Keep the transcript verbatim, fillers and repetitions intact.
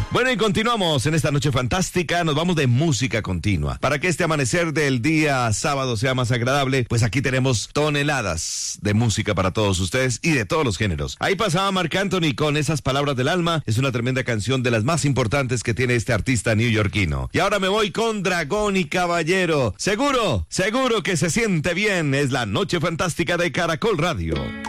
Bueno, y continuamos en esta noche fantástica, nos vamos de música continua. Para que este amanecer del día sábado sea más agradable, pues aquí tenemos toneladas de música para todos ustedes y de todos los géneros. Ahí pasaba Marc Anthony con Esas Palabras del Alma, es una tremenda canción de las más importantes que tiene este artista neoyorquino. Y ahora me voy con Dragón y Caballero. Seguro, seguro que se siente bien, es la noche fantástica de Caracol Radio.